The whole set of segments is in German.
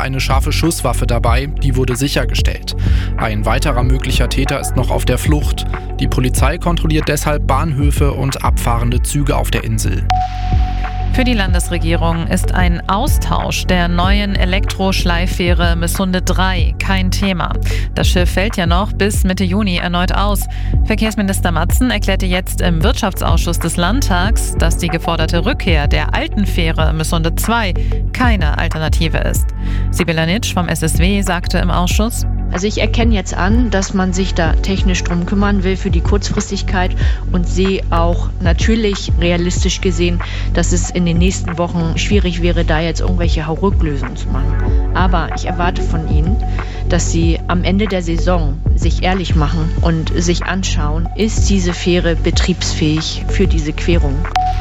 hatte eine scharfe Schusswaffe dabei, die wurde sichergestellt. Ein weiterer möglicher Täter ist noch auf der Flucht. Die Polizei kontrolliert deshalb Bahnhöfe und abfahrende Züge auf der Insel. Für die Landesregierung ist ein Austausch der neuen Elektroschleiffähre Missunde 3 kein Thema. Das Schiff fällt ja noch bis Mitte Juni erneut aus. Verkehrsminister Matzen erklärte jetzt im Wirtschaftsausschuss des Landtags, dass die geforderte Rückkehr der alten Fähre Missunde 2 keine Alternative ist. Sibylla Nitsch vom SSW sagte im Ausschuss: Also ich erkenne jetzt an, dass man sich da technisch drum kümmern will für die Kurzfristigkeit und sehe auch natürlich realistisch gesehen, dass es in den nächsten Wochen schwierig wäre, da jetzt irgendwelche Hauruck-Lösungen zu machen. Aber ich erwarte von Ihnen, dass Sie am Ende der Saison sich ehrlich machen und sich anschauen, ist diese Fähre betriebsfähig für diese Querung?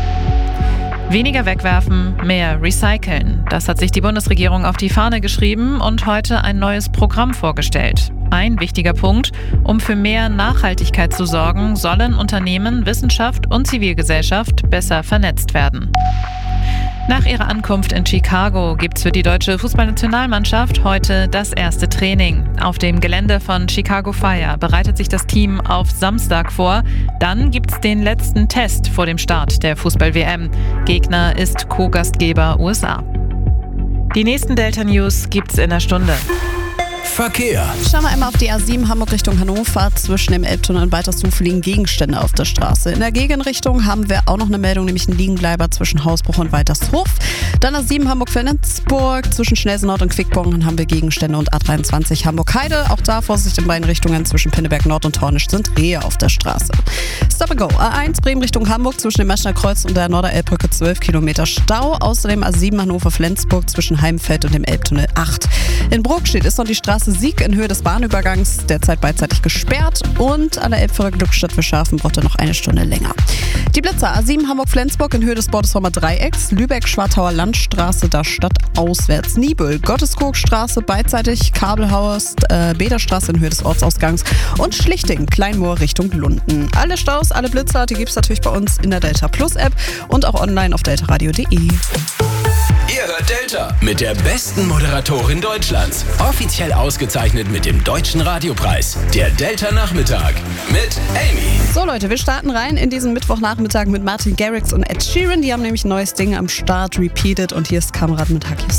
Weniger wegwerfen, mehr recyceln. Das hat sich die Bundesregierung auf die Fahne geschrieben und heute ein neues Programm vorgestellt. Ein wichtiger Punkt: Um für mehr Nachhaltigkeit zu sorgen, sollen Unternehmen, Wissenschaft und Zivilgesellschaft besser vernetzt werden. Nach ihrer Ankunft in Chicago gibt's für die deutsche Fußballnationalmannschaft heute das erste Training. Auf dem Gelände von Chicago Fire bereitet sich das Team auf Samstag vor. Dann gibt's den letzten Test vor dem Start der Fußball-WM. Gegner ist Co-Gastgeber USA. Die nächsten Delta-News gibt's in einer Stunde. Verkehr. Schauen wir einmal auf die A7 Hamburg Richtung Hannover. Zwischen dem Elbtunnel und Weitershof liegen Gegenstände auf der Straße. In der Gegenrichtung haben wir auch noch eine Meldung, nämlich einen Liegenbleiber zwischen Hausbruch und Weitershof. Dann A7 Hamburg-Flensburg. Zwischen Schnellsen Nord und Quickborn haben wir Gegenstände und A23 Hamburg-Heide. Auch da Vorsicht in beiden Richtungen. Zwischen Pinneberg Nord und Tornisch sind Rehe auf der Straße. Stop and Go. A1 Bremen Richtung Hamburg. Zwischen dem Meschner Kreuz und der Norderelbbrücke 12 Kilometer Stau. Außerdem A7 Hannover-Flensburg zwischen Heimfeld und dem Elbtunnel 8. In Brokstedt ist noch die Straße Sieg in Höhe des Bahnübergangs derzeit beidseitig gesperrt und an der Elbfähre Glückstadt für Scharfenbrotte noch eine Stunde länger. Die Blitzer A7 Hamburg-Flensburg in Höhe des Bordesheimer Dreiecks, Lübeck-Schwartauer Landstraße da stadtauswärts, Nibel, Gotteskursstraße beidseitig, Kabelhaus, Bederstraße in Höhe des Ortsausgangs und Schlichting, Kleinmoor Richtung Lunden. Alle Staus, alle Blitzer, die gibt's natürlich bei uns in der Delta Plus App und auch online auf deltaradio.de. Ihr hört Delta mit der besten Moderatorin Deutschlands. Offiziell ausgezeichnet mit dem Deutschen Radiopreis. Der Delta Nachmittag mit Amy. So Leute, wir starten rein in diesen Mittwochnachmittag mit Martin Garrix und Ed Sheeran. Die haben nämlich ein neues Ding am Start, Repeated. Und hier ist Kamerad mit Hackis.